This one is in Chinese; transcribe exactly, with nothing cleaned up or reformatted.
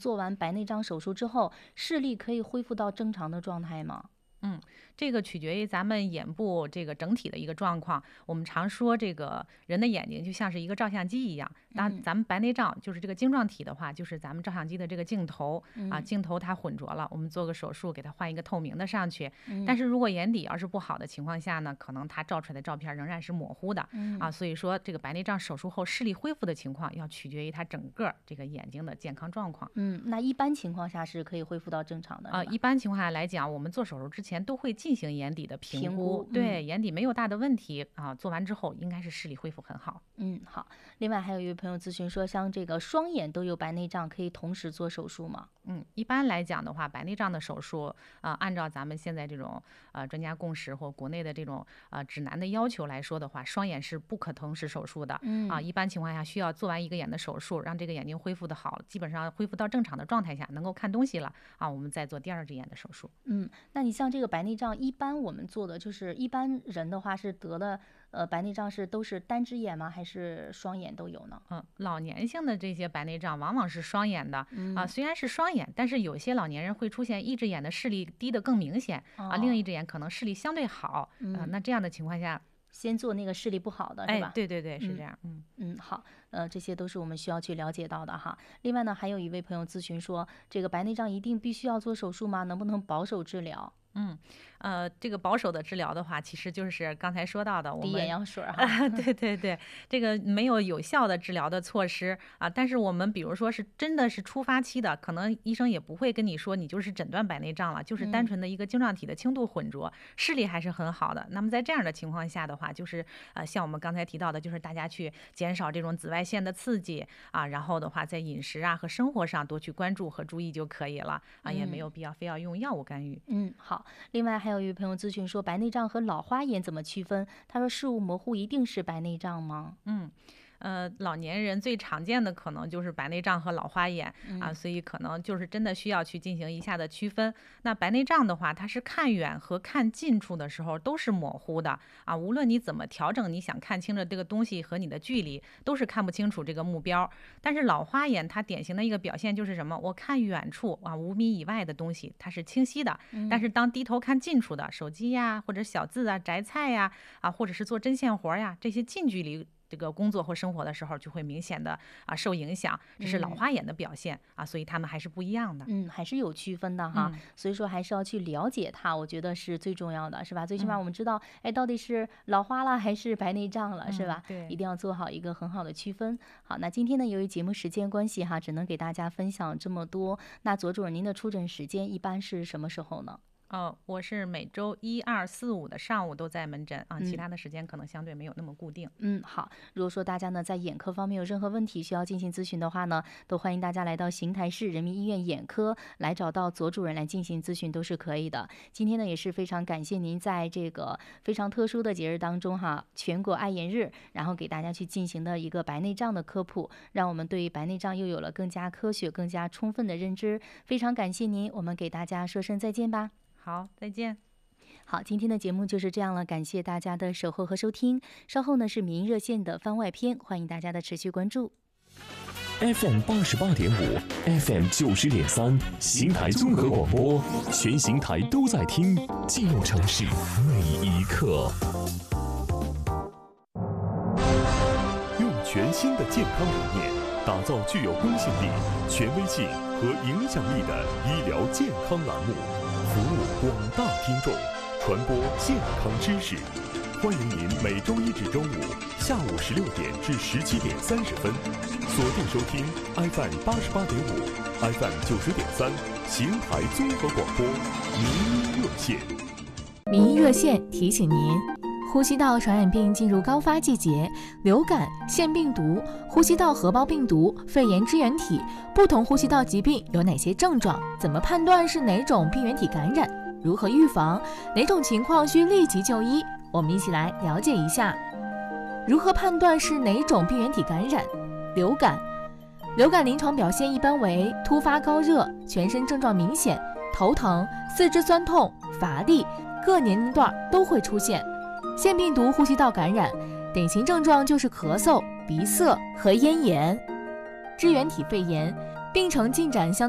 做完白内障手术之后，视力可以恢复到正常的状态吗？ 嗯，这个取决于咱们眼部这个整体的一个状况。我们常说这个人的眼睛就像是一个照相机一样，当咱们白内障就是这个晶状体的话，就是咱们照相机的这个镜头、嗯、啊，镜头它混浊了，我们做个手术给它换一个透明的上去。嗯、但是如果眼底要是不好的情况下呢，可能它照出来的照片仍然是模糊的、嗯、啊，所以说这个白内障手术后视力恢复的情况要取决于它整个这个眼睛的健康状况。 嗯，那一般情况下是可以恢复到正常的啊。 一般情况下来讲，我们做手术之前都会进行眼底的评估， 评估嗯、 对，眼底没有大的问题啊，做完之后应该是视力恢复很好。 嗯，好。另外还有一位朋友咨询说，像这个双眼都有白内障，可以同时做手术吗？ 嗯，一般来讲的话，白内障的手术啊、呃，按照咱们现在这种呃专家共识或国内的这种呃指南的要求来说的话，双眼是不可同时手术的。嗯啊，一般情况下需要做完一个眼的手术，让这个眼睛恢复的好，基本上恢复到正常的状态下，能够看东西了啊，我们再做第二只眼的手术。 嗯，那你像这个白内障，一般我们做的就是一般人的话是得了呃白内障是都是单只眼吗？还是双眼都有呢？ 嗯，老年性的这些白内障往往是双眼的、嗯、啊，虽然是双眼，但是有些老年人会出现一只眼的视力低得更明显、哦、啊，另一只眼可能视力相对好。嗯、呃，那这样的情况下， 先做那个视力不好的是吧？ 哎，对对对，是这样。嗯嗯，好，呃，这些都是我们需要去了解到的哈。另外呢，还有一位朋友咨询说，这个白内障一定必须要做手术吗？能不能保守治疗？ 嗯，呃，这个保守的治疗的话，其实就是刚才说到的，我们滴眼药水哈、 啊，对对对，这个没有有效的治疗的措施啊。但是我们比如说是真的是初发期的，可能医生也不会跟你说你就是诊断白内障了，就是单纯的一个晶状体的轻度混浊，嗯、视力还是很好的。那么在这样的情况下的话，就是呃，像我们刚才提到的，就是大家去减少这种紫外线的刺激啊，然后的话在饮食啊和生活上多去关注和注意就可以了啊，也没有必要非要用药物干预。 嗯，好。另外还有一位朋友咨询说，白内障和老花眼怎么区分？他说视物模糊一定是白内障吗？ 嗯。呃，老年人最常见的可能就是白内障和老花眼、嗯、啊，所以可能就是真的需要去进行一下的区分。那白内障的话，它是看远和看近处的时候都是模糊的啊，无论你怎么调整，你想看清的这个东西和你的距离，都是看不清楚这个目标。但是老花眼它典型的一个表现就是什么？我看远处啊，五米以外的东西它是清晰的，嗯、但是当低头看近处的手机呀，或者小字啊、摘菜呀，啊，或者是做针线活呀，这些近距离这个工作或生活的时候就会明显的啊受影响，这是老花眼的表现、嗯、啊，所以他们还是不一样的。 嗯，还是有区分的哈、嗯，所以说还是要去了解它，我觉得是最重要的，是吧？最起码我们知道，嗯、哎，到底是老花了还是白内障了，嗯、是吧？ 对， 一定要做好一个很好的区分。好，那今天呢，由于节目时间关系哈，只能给大家分享这么多。那左主任，您的出诊时间一般是什么时候呢？ 哦，我是每周一二四五的上午都在门诊啊，其他的时间可能相对没有那么固定。 嗯，好。如果说大家呢在眼科方面有任何问题需要进行咨询的话呢，都欢迎大家来到邢台市人民医院眼科来找到左主任来进行咨询，都是可以的。今天呢也是非常感谢您在这个非常特殊的节日当中哈，全国爱眼日，然后给大家去进行的一个白内障的科普，让我们对白内障又有了更加科学、更加充分的认知。非常感谢您，我们给大家说声再见吧。 好，再见。 好，今天的节目就是这样了，感谢大家的守候和收听。稍后呢是民营热线的番外篇，欢迎大家的持续关注。 F M 八十八点五 ，F M 九十点三，邢台综合广播，全邢台都在听，记录城市每一刻。用全新的健康理念，打造具有公信力、权威性和影响力的医疗健康栏目，服务广大听众，传播健康知识。欢迎您每周一至周五下午十六点至十七点三十分，锁定收听 F M 八十八点五、F M 九十点三，邢台综合广播民医热线。 民医热线提醒您。呼吸道传染病进入高发季节，流感、腺病毒、呼吸道合胞病毒、肺炎支原体，不同呼吸道疾病有哪些症状？怎么判断是哪种病原体感染？如何预防？哪种情况需立即就医？我们一起来了解一下。如何判断是哪种病原体感染？流感，流感临床表现一般为突发高热，全身症状明显，头疼、四肢酸痛、乏力，各年龄段都会出现。腺病毒呼吸道感染典型症状就是咳嗽、鼻塞和咽炎。支原体肺炎病程进展相